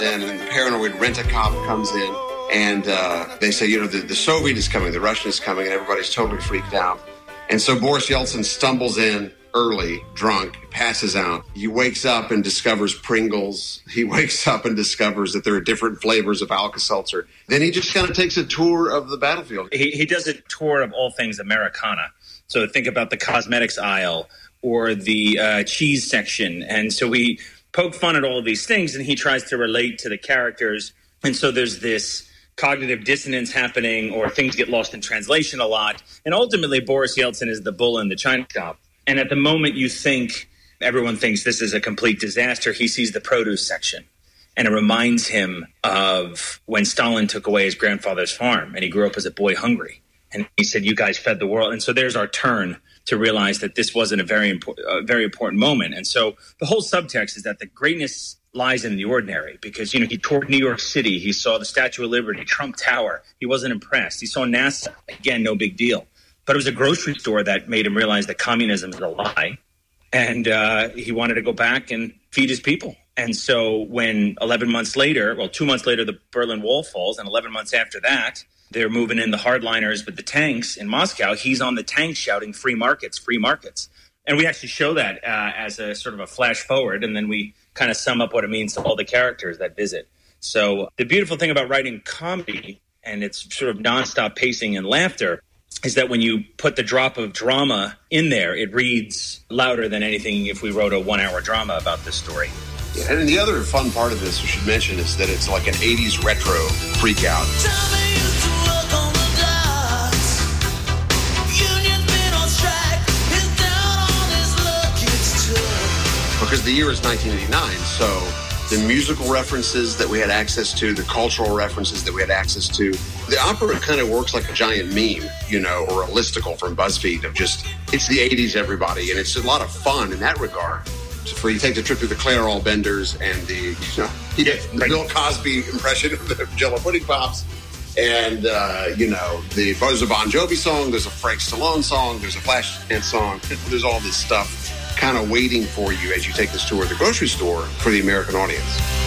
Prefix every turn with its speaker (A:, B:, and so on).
A: And then the paranoid rent-a-cop comes in, and they say, the Soviet is coming, the Russian is coming, and everybody's totally freaked out. And so Boris Yeltsin stumbles in early, drunk, passes out. He wakes up and discovers Pringles. He wakes up and discovers that there are different flavors of Alka-Seltzer. Then he just kind of takes a tour of the battlefield.
B: He does a tour of all things Americana. So think about the cosmetics aisle or the cheese section. And so we poke fun at all of these things, and he tries to relate to the characters. And so there's this cognitive dissonance happening, or things get lost in translation a lot. And ultimately, Boris Yeltsin is the bull in the china shop. And at the moment you think everyone thinks this is a complete disaster, he sees the produce section. And it reminds him of when Stalin took away his grandfather's farm, and he grew up as a boy hungry. And he said, you guys fed the world. And so there's our turn to realize that this wasn't a very important moment. And so the whole subtext is that the greatness lies in the ordinary, because, he toured New York City. He saw the Statue of Liberty, Trump Tower. He wasn't impressed. He saw NASA. Again, no big deal. But it was a grocery store that made him realize that communism is a lie. And he wanted to go back and feed his people. And so when 2 months later, the Berlin Wall falls, and 11 months after that, they're moving in the hardliners with the tanks in Moscow. He's on the tanks shouting, free markets, free markets. And we actually show that as a sort of a flash forward, and then we kind of sum up what it means to all the characters that visit. So the beautiful thing about writing comedy, and it's sort of nonstop pacing and laughter, is that when you put the drop of drama in there, it reads louder than anything if we wrote a 1-hour drama about this story.
A: Yeah, and the other fun part of this we should mention is that it's like an 80s retro freak out. Because the year is 1989, so the musical references that we had access to, the cultural references that we had access to, the opera kind of works like a giant meme, or a listicle from BuzzFeed of just, it's the 80s, everybody, and it's a lot of fun in that regard. So you take the trip through the Clairol Benders and the Bill Cosby impression of the Jell-O Pudding Pops, and there's a Bon Jovi song, there's a Frank Stallone song, there's a Flashdance song, there's all this stuff kind of waiting for you as you take this tour of the grocery store for the American audience.